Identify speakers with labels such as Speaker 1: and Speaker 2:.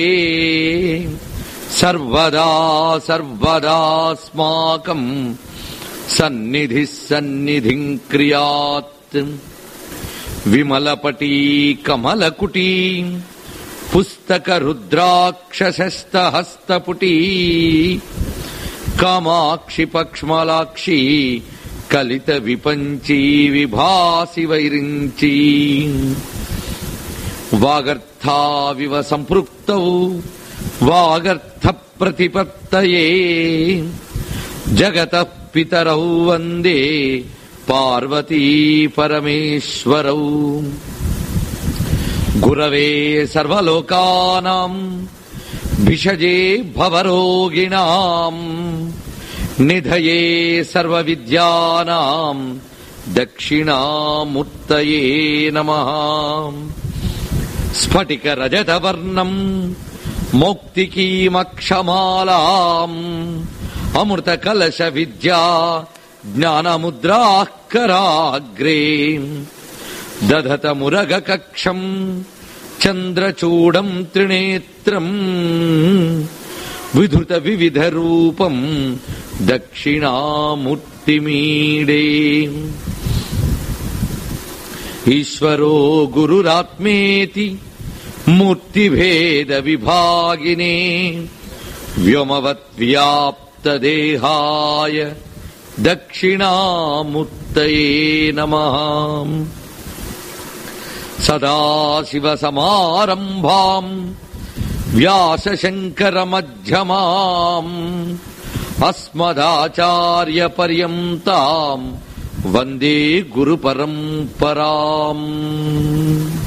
Speaker 1: సర్వదా సర్వదాస్మాకం సన్నిధి సన్నిధిం క్రియాత్. విమలపటీ కమలకుటీ పుస్తక రుద్రాక్షశస్తహస్తపుటీ కామాక్షి పక్ష్మలాక్షి కలిత విపంచీ విభాసి వైరించి. వాగర్థావివ సంపృక్తౌ వాగర్థ ప్రతిపత్తయే జగతః పితరౌ వందే పార్వతీ పరమేశ్వరౌ. గురవే సర్వలోకానాం భిషజే భవరోగిణాం నిధయే సర్వవిద్యానాం దక్షిణామూర్తయే నమః. స్ఫటిక రజతవర్ణం మౌక్తికీమక్షమాలాం అమృత కలశ విద్యా జ్ఞానముద్రాః కరాగ్రే. దధత మురగ కక్షం చంద్రచూడం త్రినేత్రం విధృత వివిధ రూపం దక్షిణామూర్తిమీడే. ఈశ్వరో గురురాత్మేతి మూర్తిభేద విభాగినే వ్యోమవత్ వ్యాప్త దేహాయ దక్షిణామూర్తయే నమః. సదాశివ సమారంభాం వ్యాసశంకర మధ్యమాం అస్మదాచార్య పర్యంతాం వందే గురు పరంపరాం.